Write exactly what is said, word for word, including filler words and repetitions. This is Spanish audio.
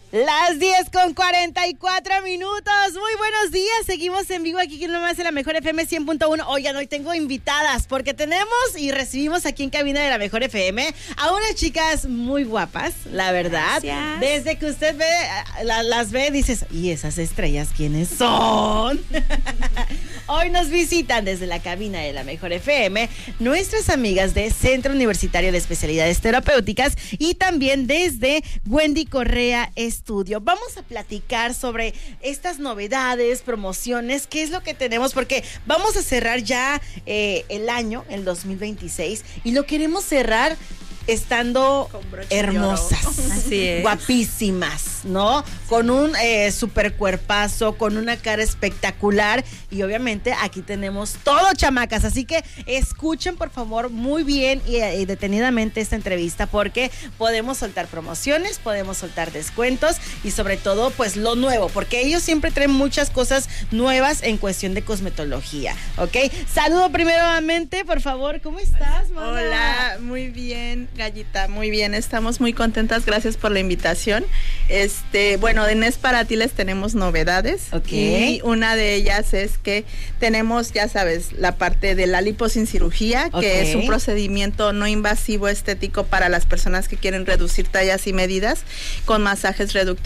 Las diez con cuarenta y cuatro minutos. Muy buenos días. Seguimos en vivo aquí nomás en la Mejor F M cien punto uno. Oigan, hoy tengo invitadas porque tenemos y recibimos aquí en cabina de la Mejor F M a unas chicas muy guapas, la verdad. Gracias. Desde que usted ve, la, las ve, dices, ¿y esas estrellas quiénes son? Hoy nos visitan desde la cabina de la Mejor F M nuestras amigas de Centro Universitario de Especialidades Terapéuticas y también desde Wendy Correa Estudio. Vamos a platicar sobre estas novedades, promociones, qué es lo que tenemos, porque vamos a cerrar ya eh, el año, el dos mil veintiséis, y lo queremos cerrar estando hermosas, así es, guapísimas, ¿no? Con un eh, super cuerpazo, con una cara espectacular y obviamente aquí tenemos todo, chamacas, así que escuchen por favor muy bien y, y detenidamente esta entrevista porque podemos soltar promociones, podemos soltar descuentos y sobre todo pues lo nuevo, porque ellos siempre traen muchas cosas nuevas en cuestión de cosmetología, ¿ok? Saludo primeramente, por favor, ¿cómo estás, mamá? Hola, muy bien, Gallita, muy bien, estamos muy contentas, gracias por la invitación. Este, bueno, de Nes para ti les tenemos novedades. Ok. Y una de ellas es que tenemos, ya sabes, la parte de la lipo sin cirugía, Ok. que es un procedimiento no invasivo estético para las personas que quieren reducir tallas y medidas con masajes reductivos